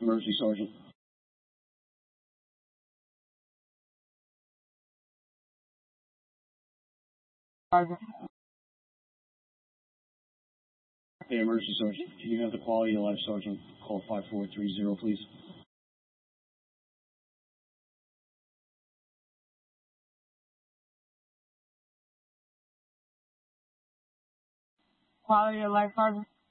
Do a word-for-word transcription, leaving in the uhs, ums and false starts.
Emergency Sergeant. Sergeant. Hey, Emergency Sergeant. Can you have the quality of life sergeant call five four three zero, please? Quality of life, Sergeant.